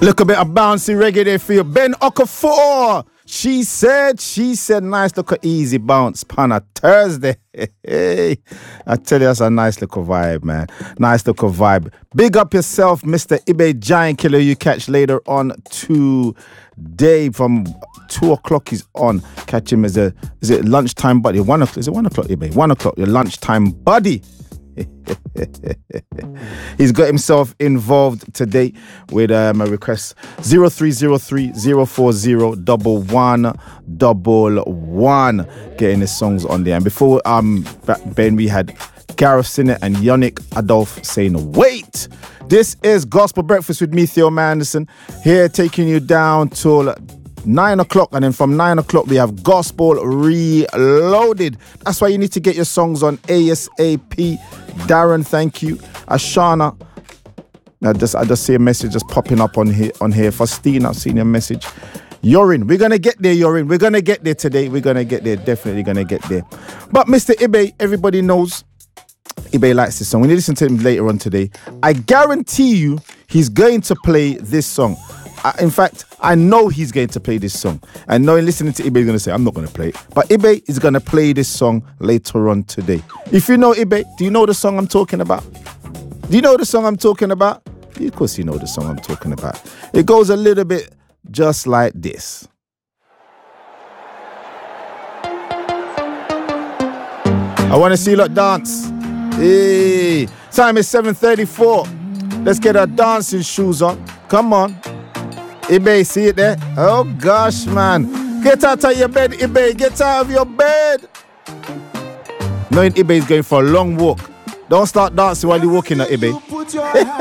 Look a bit of bouncy reggae there for you. Ben Okafor. She said, nice little easy bounce pan a Thursday. Hey, I tell you, that's a nice little vibe, man. Nice little vibe. Big up yourself, Mr. Ibe Giant Killer. You catch later on today from 2 o'clock. He's on. Catch him as is it lunchtime buddy? 1 o'clock. Is it 1 o'clock, Ibe? 1 o'clock, your lunchtime buddy. He's got himself involved today with a request 0303 040 1111, getting his songs on there. And before Ben, we had Gareth Sinnott and Yannick Adolf saying wait. This is Gospel Breakfast with me, Theo Manderson, here taking you down till 9 o'clock, and then from 9 o'clock we have Gospel Reloaded. That's why you need to get your songs on ASAP. Darren, thank you. Ashana, I just see a message just popping up on here. Faustine, I've seen your message. Yorin, we're gonna get there, Yorin. We're gonna get there today. We're gonna get there, definitely gonna get there. But Mr. Ibe, everybody knows Ibe likes this song. When you listen to him later on today, I guarantee you he's going to play this song. In fact, I know he's going to play this song. I know listening to Ibe, he's going to say, I'm not going to play it. But Ibe is going to play this song later on today. If you know Ibe, do you know the song I'm talking about? Do you know the song I'm talking about? Of course you know the song I'm talking about. It goes a little bit just like this. I want to see you lot dance. Hey, time is 7:34. Let's get our dancing shoes on. Come on. Ibe, see it there? Oh gosh, man. Get out of your bed, Ibe. Get out of your bed. Knowing Ibe is going for a long walk. Don't start dancing while you're walking at Ibe.